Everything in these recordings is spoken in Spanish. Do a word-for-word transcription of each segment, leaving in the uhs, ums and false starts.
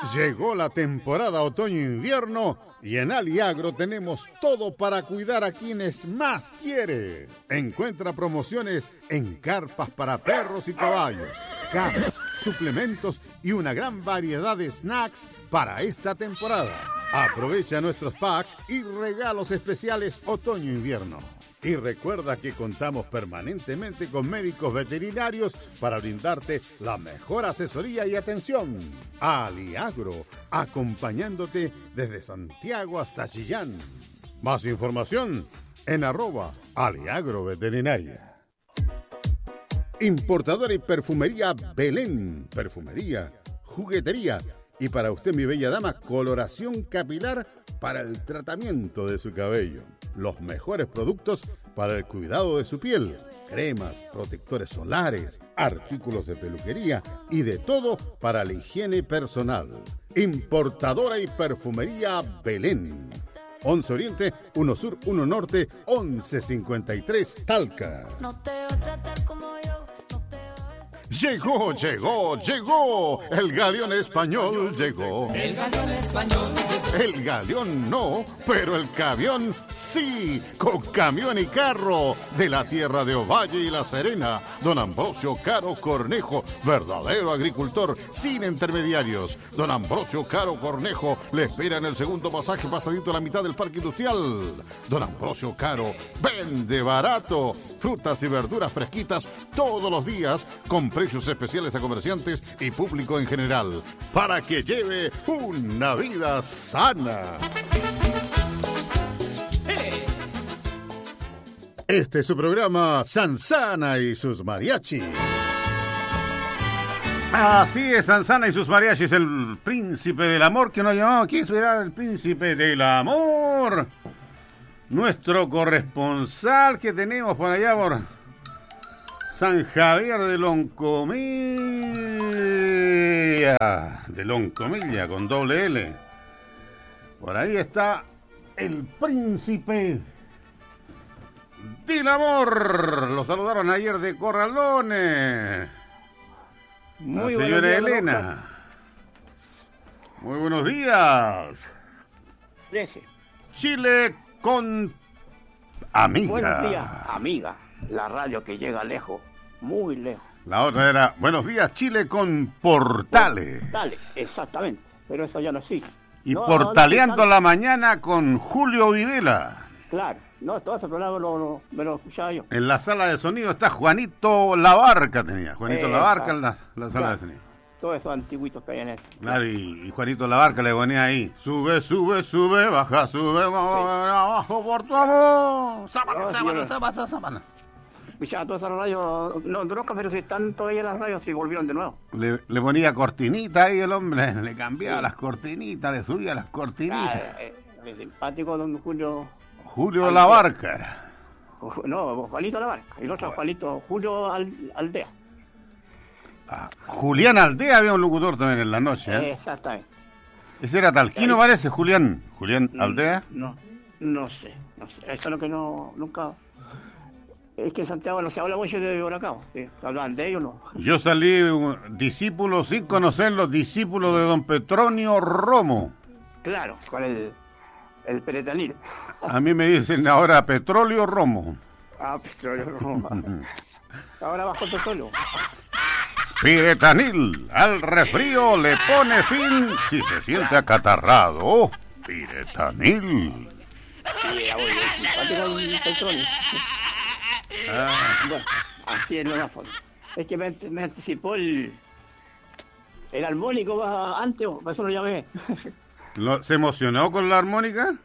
Llegó la temporada otoño-invierno y en Aliagro tenemos todo para cuidar a quienes más quiere. Encuentra promociones en carpas para perros y caballos, camas, suplementos y una gran variedad de snacks para esta temporada. Aprovecha nuestros packs y regalos especiales otoño-invierno. Y recuerda que contamos permanentemente con médicos veterinarios para brindarte la mejor asesoría y atención. Aliagro, acompañándote desde Santiago hasta Chillán. Más información en arroba Aliagro Veterinaria. Importadora y perfumería Belén. Perfumería, juguetería y para usted, mi bella dama, coloración capilar para el tratamiento de su cabello. Los mejores productos para el cuidado de su piel. Cremas, protectores solares, artículos de peluquería y de todo para la higiene personal. Importadora y perfumería Belén. once Oriente, uno Sur, uno Norte, once cincuenta y tres Talca. No te va a tratar como yo. Llegó, llegó, llegó. El galeón español llegó. El galeón español llegó. El galeón no, pero el camión sí. Con camión y carro de la tierra de Ovalle y La Serena. Don Ambrosio Caro Cornejo, verdadero agricultor sin intermediarios. Don Ambrosio Caro Cornejo le espera en el segundo pasaje pasadito a la mitad del parque industrial. Don Ambrosio Caro vende barato. Frutas y verduras fresquitas todos los días con precios especiales a comerciantes y público en general, para que lleve una vida sana. Este es su programa Sansana y sus mariachis. Así es, Sansana y sus mariachis, el príncipe del amor que nos ha llamado. ¿Quién será el príncipe del amor? Nuestro corresponsal que tenemos por allá por San Javier de Loncomilla, de Loncomilla con doble L. Por ahí está el príncipe del amor. Lo saludaron ayer de Corralones. Muy la señora días, Elena. Loca. Muy buenos días. Trece. Chile con amiga. Buenos días, amiga. La radio que llega lejos, muy lejos. La otra era Buenos días, Chile con Portales. Portales, exactamente. Pero eso ya no existe. Y no, Portaleando no, no, la mañana con Julio Videla. Claro. No, todo ese programa lo, lo, me lo escuchaba yo. En la sala de sonido está Juanito Labarca, tenía. Juanito eh, Labarca en la, la sala claro, de sonido. Todos esos antiguitos que hay en eso. Claro, y, y Juanito Labarca le ponía ahí. Sube, sube, sube, baja, sube, sí. Abajo por tu amor. Sábana, no, sábana, sí, sábana, sábana. Ya todas esas radios, no, no, pero si están todavía las radios, si volvieron de nuevo. Le, le ponía cortinita ahí el hombre, le cambiaba sí. las cortinitas, le subía las cortinitas. Ah, eh, eh, simpático don Julio. Julio Labarca. No, Juanito Labarca. Y el otro Juanito, Julio Aldea. Ah, Julián Aldea había un locutor también en la noche. ¿eh? Exactamente. Ese era Talquino, parece, Julián. Julián Aldea. No, no sé, no sé. Eso es lo que no, nunca. Es que en Santiago no se habla mucho de Huracán, ¿sí? Hablan de ellos, no. Yo salí un discípulo sin conocerlos, discípulo de don Petronio Romo. Claro, con el, el peretanil. A mí me dicen ahora Petróleo Romo. Ah, Petróleo Romo. Ahora bajo el petróleo. Piretanil, al resfrío le pone fin si se siente acatarrado. Piretanil. Sí, ya voy, simpático el petróleo. Ah. Bueno, así es lo más fondo. Es que me, me anticipó el el armónico va antes, por eso lo llamé. ¿Lo, ¿Se emocionó con la armónica?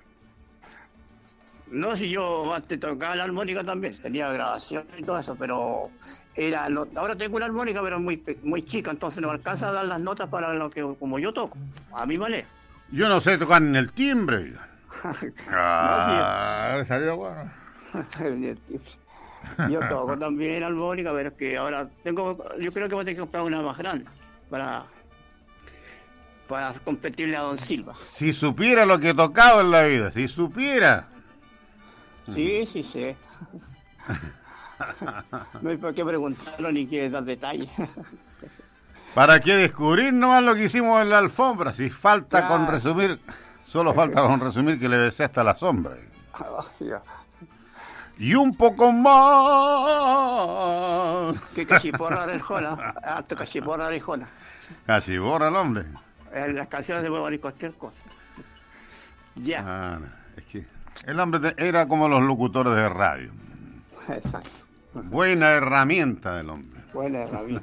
No, si yo antes tocaba la armónica también, tenía grabación y todo eso, pero era no, ahora tengo una armónica, pero muy muy chica, entonces no alcanza a dar las notas para lo que como yo toco, a mi manera. Yo no sé tocar en el timbre. Ah, no, sí. Salió bueno. Yo toco también armónica, pero es que ahora tengo, yo creo que voy a tener que comprar una más grande para para competirle a don Silva. Si supiera lo que he tocado en la vida, si supiera. Sí, sí sé. No hay por qué preguntarlo ni que dar detalles. ¿Para qué descubrir nomás lo que hicimos en la alfombra? Si falta Claro. con resumir, solo falta con resumir que le besé hasta la sombra. Ya. Y un poco más. Que cachiporra orejona, alto cachiporra orejona. Casi borra el hombre. En las canciones se puede poner cualquier cosa. Ya, Ah, no, es que el hombre te- era como los locutores de radio. exacto. Buena herramienta del hombre. Buena rabia.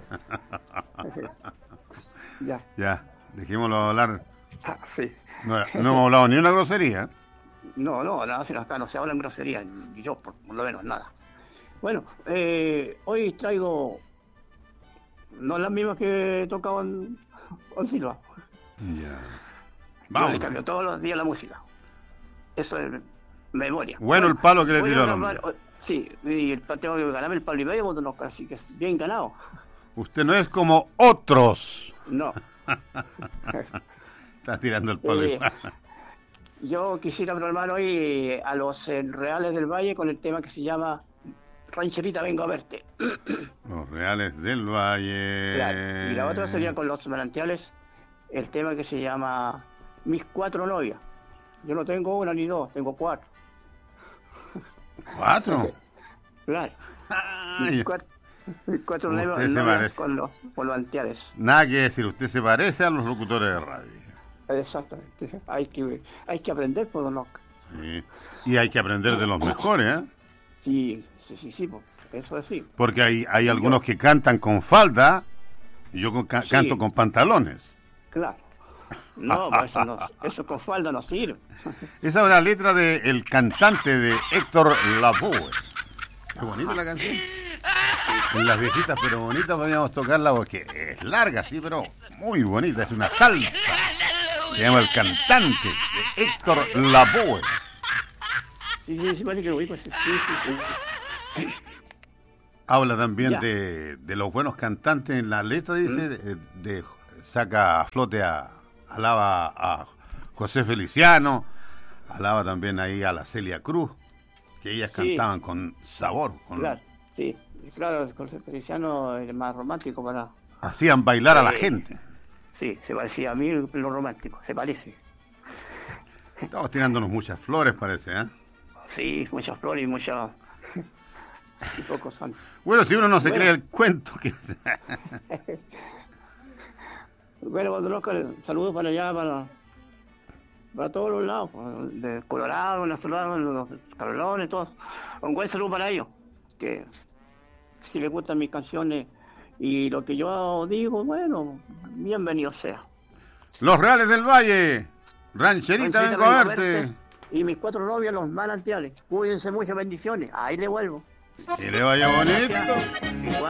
Ya, Ya, dejémoslo hablar. ah, sí. No, no hemos hablado ni una grosería. No, no, nada, si acá no se habla en grosería, y yo por, por lo menos nada. Bueno, eh, hoy traigo no las mismas que tocaban con Silva. Ya. Yo Vamos. le cambio todos los días la música. Eso es memoria. Bueno, el palo que le voy a tiró al grabar- hombre. Sí, y el, tengo que ganarme el palo y medio, pues, no, así que es bien ganado. Usted no es como otros. No. Está tirando el palo. Eh, Yo quisiera programar hoy a los eh, Reales del Valle con el tema que se llama Rancherita, vengo a verte. Los Reales del Valle. Claro. Y la otra sería con los Manantiales, el tema que se llama Mis Cuatro Novias. Yo no tengo una ni dos, tengo cuatro. ¿Cuatro? Claro. Ay, Mis cuatro, mis cuatro Usted novias se novias parece. con los, con los Manantiales. Nada que decir, usted se parece a los locutores de radio. Exactamente. Hay que, hay que aprender, pues, don Oscar. Sí. Y hay que aprender de los mejores, ¿eh? Sí, sí, sí, sí, pues, eso es sí. Porque hay, hay algunos que cantan con falda y yo con- ca- Sí. canto con pantalones. Claro. No, pues eso, no, eso con falda no sirve. Esa es una letra del cantante de Héctor Lavoe. Qué bonita la canción. En las viejitas pero bonitas podríamos tocarla porque es larga, sí, pero muy bonita. Es una salsa. Se llama El Cantante de Héctor Lavoe. Sí, sí, sí, parece que lo ubico. Sí, sí, sí. Habla también Ya. de, de los buenos cantantes en la letra, dice, de, de- saca a flote a, alaba a José Feliciano, alaba también ahí a la Celia Cruz, que ellas Sí. cantaban con sabor, con- Claro, sí. Claro, el José Feliciano es más romántico para... hacían bailar a la Eh. gente. Sí, se parecía a mí lo romántico, se parece. Estamos tirándonos muchas flores, parece, ¿eh? Sí, muchas flores y muchas... y pocos santos. Bueno, si uno no se Bueno. cree el cuento que... Bueno, don Oscar, saludos para allá, para, para todos los lados, pues, de Colorado, Venezuela, los Carolones, todos. Un buen saludo para ellos, que si les gustan mis canciones y lo que yo digo, bueno, bienvenido sea. Los Reales del Valle, rancherita, Rancherita, vengo a vengo a verte. verte. Y mis cuatro novias, los Manantiales. Cuídense mucho, bendiciones. Ahí le vuelvo. Que le vaya bonito. Igual.